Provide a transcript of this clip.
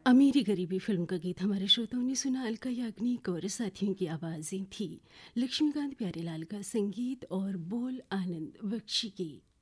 अमीरी गरीबी फिल्म का गीत हमारे श्रोताओं ने सुना। अलका याग्निक और साथियों की आवाज़ें थी। लक्ष्मीकांत प्यारेलाल का संगीत और बोल आनंद बख्शी के।